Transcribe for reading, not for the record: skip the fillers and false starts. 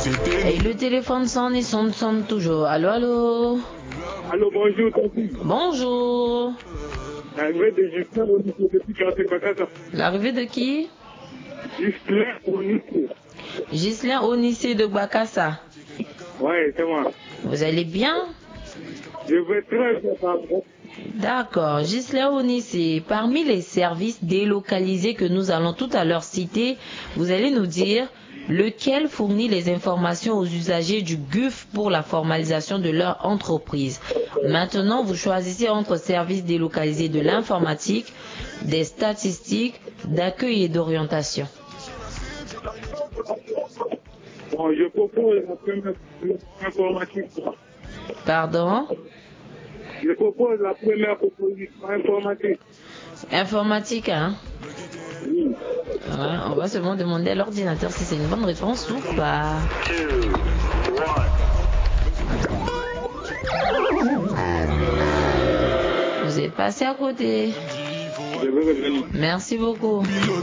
Et le téléphone sonne et sonne toujours. Allô, allô. Allô, bonjour, Tanti. Bonjour. L'arrivée de Justin au lycée depuis Bakassa. L'arrivée de qui? Justin au lycée. Ghislain Onissé de Bakassa. Ouais, c'est moi. Vous allez bien? Je vais très bien, pardon. D'accord. Ghislain Onissé, parmi les services délocalisés que nous allons tout à l'heure citer, vous allez nous dire lequel fournit les informations aux usagers du GUF pour la formalisation de leur entreprise. Maintenant, vous choisissez entre services délocalisés de l'informatique, des statistiques, d'accueil et d'orientation. Bon, je propose la première informatique. Pardon? Je propose la première proposition informatique. Informatique, hein? Oui. Ouais, on va seulement demander à l'ordinateur si c'est une bonne réponse ou pas. Vous êtes passé à côté. Je vais revenir. Merci beaucoup.